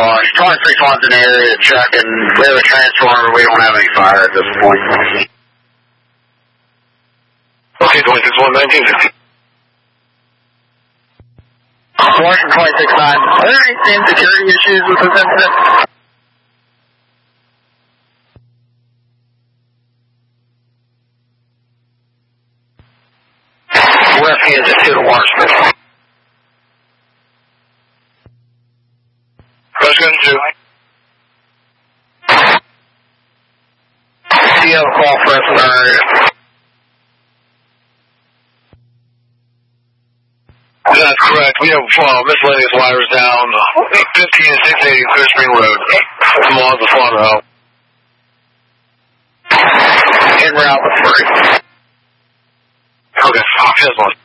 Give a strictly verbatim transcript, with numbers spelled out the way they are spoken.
lost. twenty-three funds in the area checking. We have a transformer. We don't have any fire at this point. Okay, twenty-six one nineteen sixty. Washington twenty-six nine. Are there any same security issues with this incident? Left hand just hit a Washington. Washington two. Do you have a call for us in our area? That's correct. We have uh, miscellaneous wires down fifteen six eighty Clear Spring Road. Along the slaughterhouse. En route with three. Okay, here's one.